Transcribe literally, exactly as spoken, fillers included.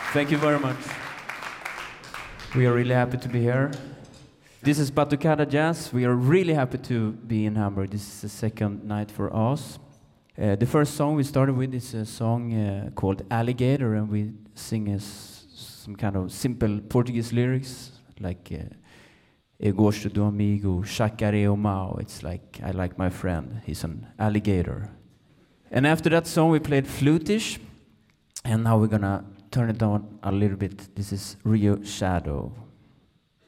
Thank you very much. We are really happy to be here. This is Batucada Jazz. We are really happy to be in Hamburg. This is the second night for us. Uh, the first song we started with is a song uh, called Alligator, and we sing a s- some kind of simple Portuguese lyrics, like uh, Eu gosto do amigo, chacareo mau. It's like, I like my friend, he's an alligator. And after that song we played Flutish, and now we're gonna turn it down a little bit. This is Rio Shadow.